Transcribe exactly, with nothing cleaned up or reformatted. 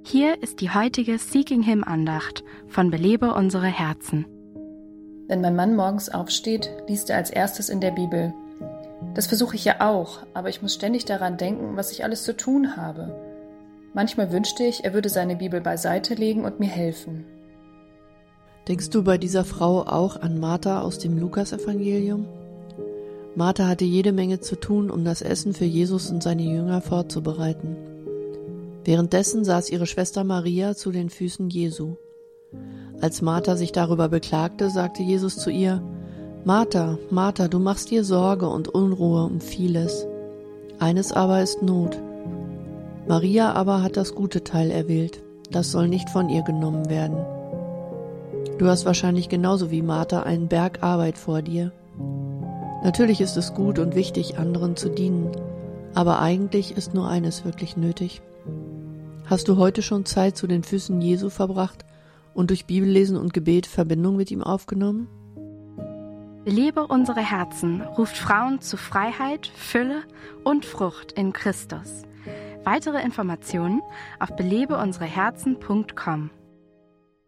Hier ist die heutige Seeking Him Andacht von Belebe unsere Herzen. Wenn mein Mann morgens aufsteht, liest er als erstes in der Bibel. Das versuche ich ja auch, aber ich muss ständig daran denken, was ich alles zu tun habe. Manchmal wünschte ich, er würde seine Bibel beiseite legen und mir helfen. Denkst du bei dieser Frau auch an Martha aus dem Lukasevangelium? Martha hatte jede Menge zu tun, um das Essen für Jesus und seine Jünger vorzubereiten. Währenddessen saß ihre Schwester Maria zu den Füßen Jesu. Als Martha sich darüber beklagte, sagte Jesus zu ihr: Martha, Martha, du machst dir Sorge und Unruhe um vieles. Eines aber ist Not. Maria aber hat das gute Teil erwählt. Das soll nicht von ihr genommen werden. Du hast wahrscheinlich genauso wie Martha einen Berg Arbeit vor dir. Natürlich ist es gut und wichtig, anderen zu dienen, aber eigentlich ist nur eines wirklich nötig. Hast du heute schon Zeit zu den Füßen Jesu verbracht und durch Bibellesen und Gebet Verbindung mit ihm aufgenommen? Belebe unsere Herzen ruft Frauen zu Freiheit, Fülle und Frucht in Christus. Weitere Informationen auf belebe unsere herzen punkt com.